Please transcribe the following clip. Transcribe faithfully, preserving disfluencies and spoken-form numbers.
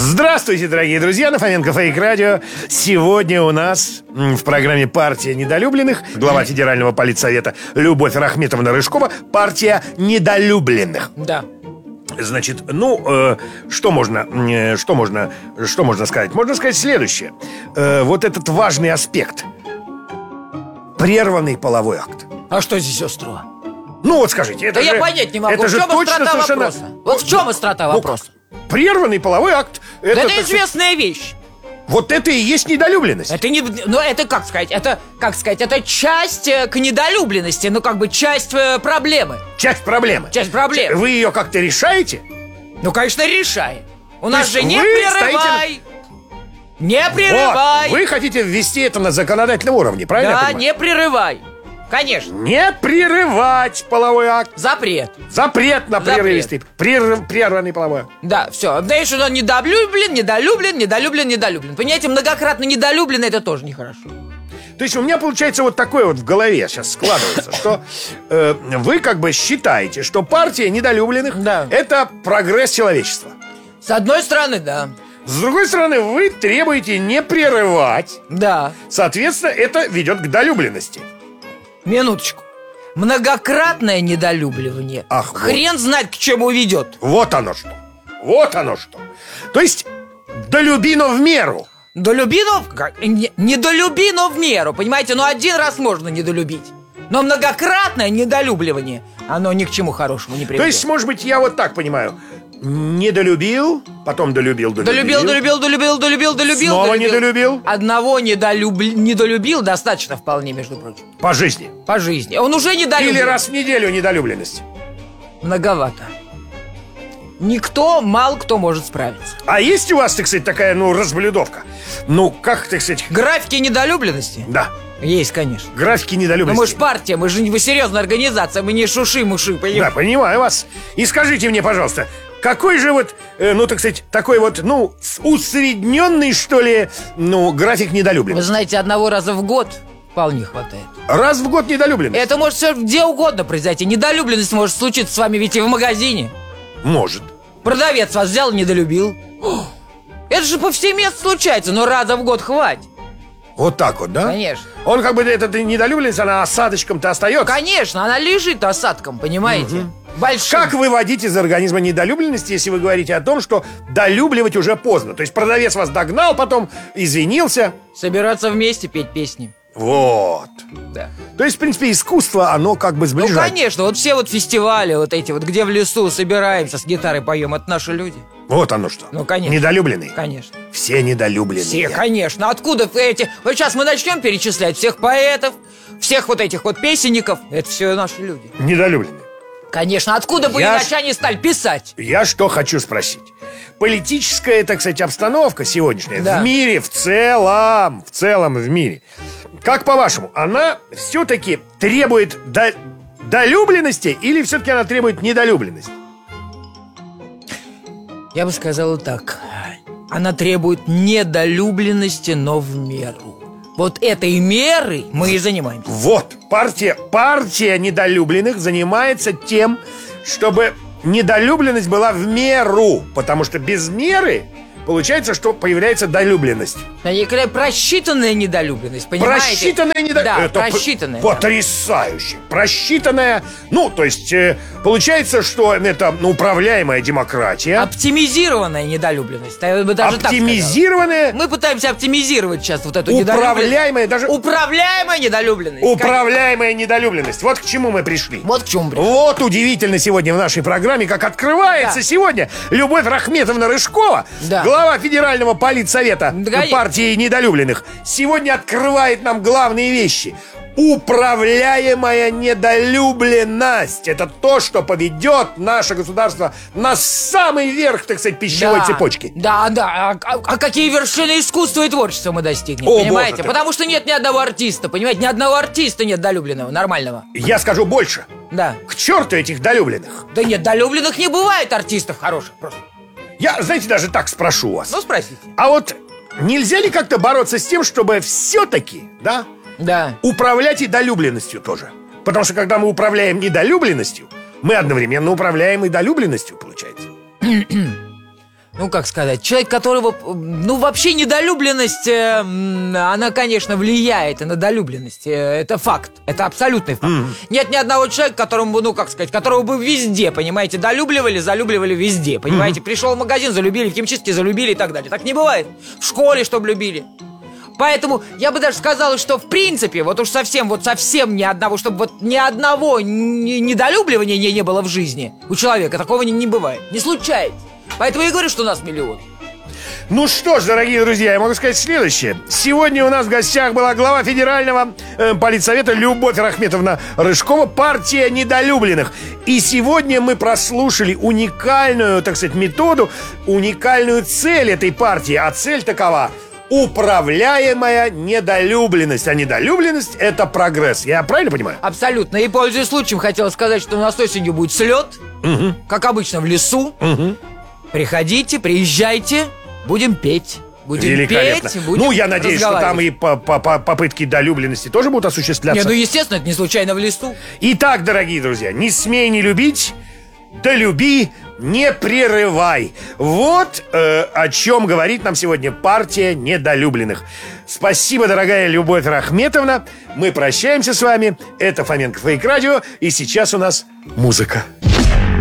Здравствуйте, дорогие друзья, на Фоменко Фейк Радио. Сегодня у нас в программе «Партия недолюбленных» глава Федерального политсовета Любовь Рахметовна Рыжкова. Партия недолюбленных. Да. Значит, ну, э, что можно, э, что можно, что можно сказать? Можно сказать следующее. Э, вот этот важный аспект. Прерванный половой акт. А что здесь острого? Ну вот скажите, это Да же, я понять не могу, это в же чем точно острота совершенно... вопроса? Вот в чем острота Ну, вопроса? Прерванный половой акт. Да Это, это так сказать, известная вещь. вот это и есть недолюбленность. Это не, ну это как сказать, это как сказать, это часть э, к недолюбленности, ну как бы часть э, проблемы. Часть проблемы. Часть проблемы. Вы ее как-то решаете? Ну конечно решай. У нас есть же не вы прерывай, не прерывай. Вот, вы хотите ввести это на законодательном уровне, правильно я Да, понимаю? не прерывай. Конечно. Не прерывать половой акт. Запрет. Запрет на Запрет. прерывистый, прерв- прерванный половой акт. Да, все. Знаешь, он недолюблен, недолюблен, недолюблен, недолюблен. Понимаете, многократно недолюблен, это тоже нехорошо. То есть у меня получается вот такое вот в голове сейчас складывается, что э, вы как бы считаете, что партия недолюбленных Да. это прогресс человечества. С одной стороны, да. С другой стороны, вы требуете не прерывать. Да. Соответственно, это ведет к долюбленности. Минуточку. Многократное недолюбливание. Ах, вот. Хрен знает, к чему ведет. Вот оно что. Вот оно что. То есть долюби, но в меру. Долюби, но... как? Не, недолюби, но в меру. Понимаете, ну один раз можно недолюбить. Но многократное недолюбливание, оно ни к чему хорошему не приведет. То есть, может быть, я вот так понимаю. Недолюбил, потом долюбил, долюбил. Долюбил, долюбил, долюбил, долюбил, долюбил. Снова долюбил. недолюбил. Одного недолюб... недолюбил достаточно вполне, между прочим. По жизни. По жизни. Он уже недолюбил. Или раз в неделю недолюбленность. Многовато. Никто, мало кто может справиться. А есть у вас, так сказать, такая, ну, разблюдовка? Ну, как, так сказать... Графики недолюбленности? Да, Есть, конечно. графики Но недолюбленности. мы ж партия, мы же не вы серьезная организация, мы не шуши-муши, Да, понимаете? понимаю вас. И скажите мне, пожалуйста, какой же вот, э, ну, так сказать, такой вот, ну, с- усредненный, что ли, ну, график Вы недолюбленности? знаете, одного раза в год вполне хватает. Раз в год недолюбленность? Это может все где угодно произойти. Недолюбленность может случиться с вами ведь и в магазине. Может. Продавец вас взял и недолюбил. Это же повсеместно случается, но раза в год хватит. Вот так вот, да? Конечно. Он как бы, эта недолюбленность, она осадочком-то остается. Конечно, она лежит осадком, понимаете? Большим. Как выводить из организма недолюбленности, если вы говорите о том, что долюбливать уже поздно? То есть продавец вас догнал, потом извинился. Собираться вместе, петь песни. Вот. Да. То есть, в принципе, искусство, оно как бы Ну, сближает. конечно, вот все вот фестивали, вот эти вот, где в лесу собираемся, с гитарой поем, это наши люди. Вот оно что. Ну, конечно. Недолюбленные. Конечно. Все недолюбленные. Все, конечно. Откуда эти... Вот сейчас мы начнем перечислять всех поэтов, всех вот этих вот песенников. Это все наши люди. Недолюбленные. Конечно, откуда бы Я иначе они стали писать? Я что хочу спросить. Политическая, так сказать, обстановка сегодняшняя Да. в мире в целом, в целом в мире, как по-вашему, она все-таки требует до... долюбленности или все-таки она требует недолюбленности? Я бы сказала так. Она требует недолюбленности, но в меру. Вот этой меры мы и занимаемся. Вот, партия, партия недолюбленных занимается тем, чтобы недолюбленность была в меру, потому что без меры получается, что появляется долюбленность. Они говорят, просчитанная недолюбленность, понимаете? Просчитанная недолюбленность. Да, просчитанная. Потрясающе. Просчитанная. Ну, то есть, э, получается, что это ну, управляемая демократия. Оптимизированная недолюбленность. Я бы даже так Оптимизированная. сказал. Мы пытаемся оптимизировать сейчас вот эту недолюбленность. Управляемая даже. Управляемая недолюбленность. Управляемая недолюбленность. Вот к чему мы пришли. Вот к чему пришли. Вот удивительно сегодня в нашей программе, как открывается Да. сегодня Любовь Рахметовна Рыжкова, Да. глава Федерального политсовета Да, партии недолюбленных, сегодня открывает нам главные вещи. Управляемая недолюбленность. Это то, что поведет наше государство на самый верх, так сказать, пищевой Да, цепочки. Да, да. А, а- а какие вершины искусства и творчества мы достигнем, О, понимаете? боже ты. Потому что нет ни одного артиста, понимаете? Ни одного артиста нет долюбленного, нормального. Я скажу больше. Да. К черту этих долюбленных. Да нет, долюбленных не бывает артистов хороших просто. Я, знаете, даже так спрошу вас. Ну, спросите. А вот нельзя ли как-то бороться с тем, чтобы все-таки, да, Да. управлять и долюбленностью тоже? Потому что когда мы управляем недолюбленностью, мы одновременно управляем и долюбленностью, получается. ну, как сказать, человек, которого, ну, вообще недолюбленность, э, она, конечно, влияет на долюбленность. Э, это факт, это абсолютный факт. Mm. Нет ни одного человека, которому, ну, как сказать, которого бы везде, понимаете, долюбливали, залюбливали везде, понимаете. Mm. Пришел в магазин, залюбили, в химчистке залюбили и так далее. Так не бывает. В школе, чтобы любили. Поэтому я бы даже сказал, что в принципе, вот уж совсем, вот совсем ни одного, чтобы вот ни одного недолюбливания не, не было в жизни у человека, такого не, не бывает, не случается. Поэтому я говорю, что у нас миллион. Ну что ж, дорогие друзья, я могу сказать следующее. Сегодня у нас в гостях была глава федерального э, политсовета Любовь Рахметовна Рыжкова, партия недолюбленных. И сегодня мы прослушали уникальную, так сказать, методу, уникальную цель этой партии. А цель такова: управляемая недолюбленность. А недолюбленность — это прогресс. Я правильно понимаю? Абсолютно. И, пользуясь случаем, хотел сказать, что у нас осенью будет слет, угу. как обычно, в лесу. Угу. Приходите, приезжайте, будем петь. Будем петь, будем Ну, я надеюсь, что там и по -по -по попытки долюбленности тоже будут осуществляться. Не, ну, естественно, это не случайно в лесу. Итак, дорогие друзья, не смей не любить, да люби, не прерывай. Вот э, о чем говорит нам сегодня партия недолюбленных. Спасибо, дорогая Любовь Рахметовна. Мы прощаемся с вами. Это Фоменко Фейк Радио. И сейчас у нас музыка.